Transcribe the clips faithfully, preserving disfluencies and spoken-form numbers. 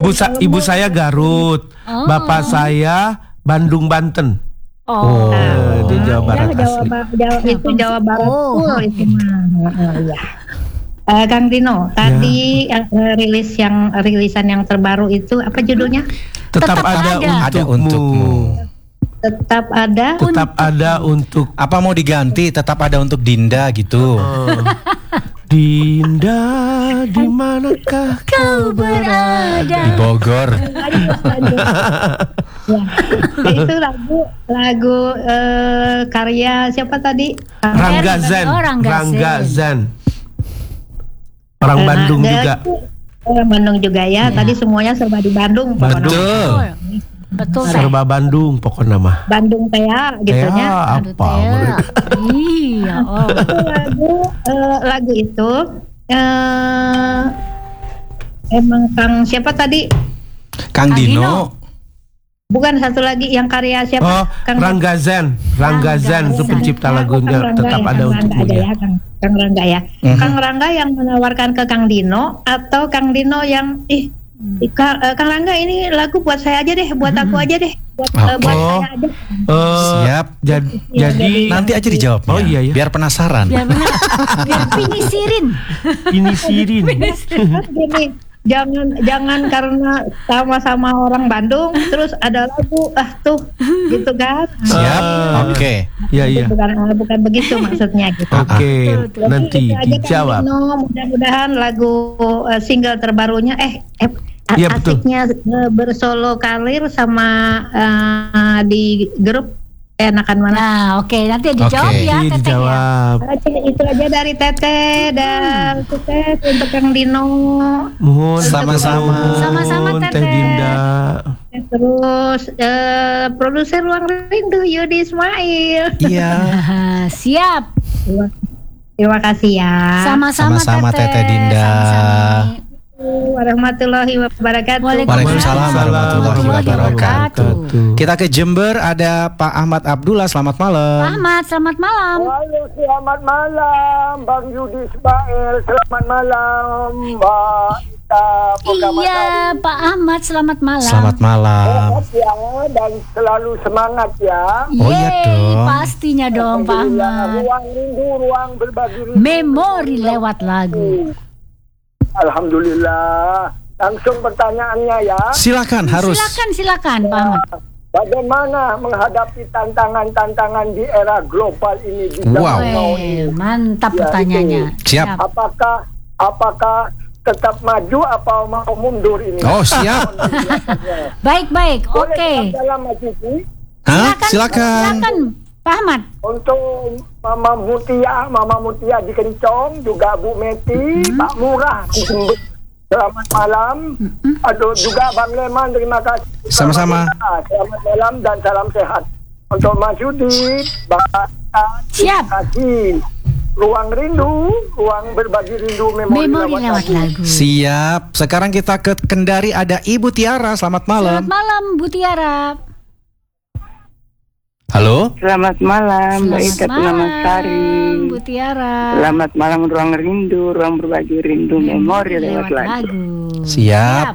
Ibu sa- ibu saya Garut, Oh. bapak saya Bandung Banten. Oh, Eh, di Jawa Barat Ya, Jawa, asli. Ba- Jawa- itu Jawa Barat Oh. full itu mah. Oh, iya. Eh, Kang Dino, tadi Ya. eh, rilis yang rilisan yang terbaru itu apa judulnya? Tetap, Tetap ada, ada. Ada untukmu. untukmu. Tetap ada. Tetap ada untuk Apa mau diganti? Tetap ada untuk Dinda gitu. eh, Dinda, di manakah kau berada? Di Bogor. Ya. Itu lagu lagu eh, karya siapa tadi? Rangga Zen. Oh, Rangga Rangga Zen. Zen. Orang Eh, Bandung nah, juga. itu Orang Bandung juga ya. Iya. Tadi semuanya serba di Bandung. pokoknya. Betul. Betul, Teh. Serba Bandung pokoknya mah. Bandung Tea gitu Ya, nya. Aduh, apa? Teh. Iya, oh. Itu lagu eh, lagu itu eh emang Kang siapa tadi? Kang Kang Dino. Dino. Bukan satu lagi yang karya siapa? Oh, Rangga Zen. Rangga Zen itu Zen. pencipta Ya, lagunya Kang Rangga Tetap ya, Ada Kang Rangga Untukmu ada ya. ya, Kang, Kang Rangga ya. Mhm. Kang Rangga yang menawarkan ke Kang Dino atau Kang Dino yang ih ih, Kang, eh, Kang Rangga ini lagu buat saya aja deh, buat aku aja deh, buat eh, buat Oh. saya aja. Eh, Siap. Jadi, Ya, jadi Nanti aja dijawabnya. Oh, iya, ya. Biar penasaran. Biar benar. Biar pinisirin. ini Sirin. Kan gini, jangan jangan karena sama-sama orang Bandung terus ada lagu ah tuh gitu kan. Siap. Ah. Oke. Ya, iya. Bukan eh, bukan begitu maksudnya gitu. Oke, Betul, betul. nanti Jadi itu aja, Kang dijawab. Dino. Mudah-mudahan lagu eh, single terbarunya eh, eh a- Iya, betul. asiknya eh, bersolo karir sama eh, di grup enakan mana. Nah, oke, nanti dijawab Oke. ya, Iya, Teteh ya. dijawab. Oke, itu aja dari Teteh dan sukses untuk Kang Dino. Mohon Sama-sama. Sama-sama, Teh Teteh. Dinda. Terus eh, produser Ruang Rindu Yudi Ismail. Iya. Ah, siap. Terima- Terima kasih ya. Sama-sama, Sama-sama, Teteh Dinda. Sama-sama. Warahmatullahi wabarakatuh. Waalaikumsalam warahmatullahi wabarakatuh. Kita ke Jember, ada Pak Ahmad Abdullah. Selamat malam. Ahmad, selamat malam. Halo, selamat malam Bang Yudi Ismail. Selamat malam Mbak Ita. Iya, Pak Ahmad, selamat malam. Selamat malam. Sehat ya dan selalu semangat ya. Oh, iya Yeay, dong. pastinya dong, Pak Alhamdulillah, Ahmad. Ruang rindu, ruang berbagi rindu. Memori lewat lagu. Alhamdulillah. Langsung pertanyaannya ya. Silakan harus. Silakan, silakan, Pak Ahmad. Bagaimana menghadapi tantangan-tantangan di era global ini di zaman Wow. now Weh, ini? mantap Ya, pertanyaannya. Siap. Apakah apakah tetap maju apa mau mundur ini? Oh, siap. Baik, baik, Boleh oke. dalam Mas Yudi? Hah? Silakan. Silakan, Pak Ahmad. Untuk Mama Mutia, Mama Mutia di Kencong, juga Bu Meti, Pak Murah di Jember. Selamat malam. Aduh, juga Bang Leman, terima kasih. Sama-sama. Selamat malam dan salam sehat. Untuk Mas Yudi, Bang Ata, Siap. terima kasih. Ruang rindu, ruang berbagi rindu, memori, Memori lewat lagu. Siap. Sekarang kita ke Kendari, ada Ibu Tiara. Selamat malam. Selamat malam, Bu Tiara. Halo. Selamat malam, Mbak Ita Sari. Bu Tiara. Selamat malam, ruang rindu, ruang berbagi rindu, memori lewat lagu. Siap.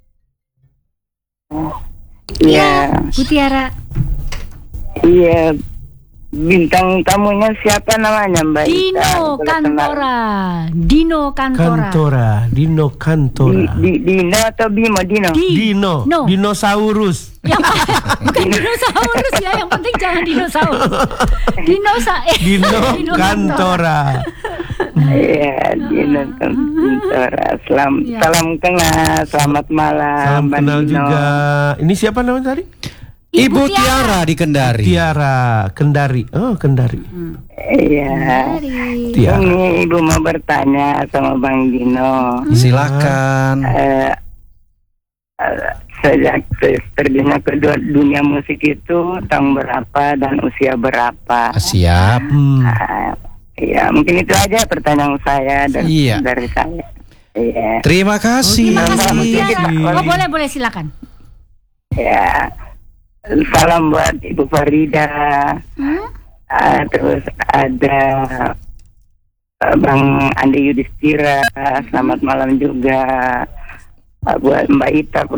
Iya, Bu Tiara. iya. Bintang tamunya siapa namanya, Mbak Ita? Dino Boleh kenal? Kantora. Dino Kantora. Kantora, Dino Di, Kantora. di, Dino atau Bimo? Dino? Di- Dino, No. dinosaurus. Yang bukan dinosaurus ya, yang penting jangan dinosaurus. Dinosa eh, Dino Kantora. Iya, Dino Kantora. Selam, Ya. Salam kenal, selamat malam, Salam Mbak kenal Dino. juga. Ini siapa namanya tadi? Ibu Tiara di Kendari. Tiara Kendari. Oh, Kendari. Iya. Tiara. Ini Ibu mau bertanya sama Bang Dino. Silakan. Eh, eh, sejak terjunnya ke du- dunia musik itu tahun berapa dan usia berapa? Siap. Hmm. Ah, ya mungkin itu aja pertanyaan saya dari, Iya. dari saya. Iya. Terima kasih. Terima kasih Bu Tiara. Iya. Oh, boleh boleh silakan. Ya. Salam buat Ibu Farida. Hmm? Ah, terus ada eh, Bang Andi Yudhistira. Selamat malam juga. Ah, buat Mbak Ita.